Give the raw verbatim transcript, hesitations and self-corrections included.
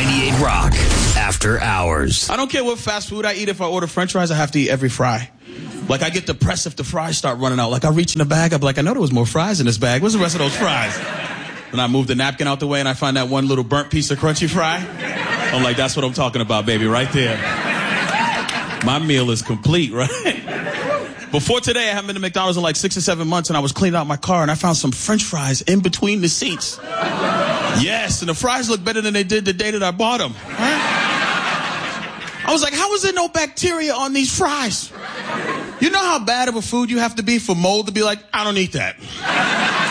ninety-eight Rock After Hours. I don't care what fast food I eat. If I order french fries, I have to eat every fry. Like, I get depressed if the fries start running out. Like, I reach in the bag, I'm like, I know there was more fries in this bag. Where's the rest of those fries? And I move the napkin out the way, and I find that one little burnt piece of crunchy fry. I'm like, that's what I'm talking about, baby, right there. My meal is complete, right? Before today, I haven't been to McDonald's in like six or seven months, and I was cleaning out my car, and I found some french fries in between the seats. Yes, and the fries look better than they did the day that I bought them. Right? I was like, how is there no bacteria on these fries? You know how bad of a food you have to be for mold to be like, I don't eat that.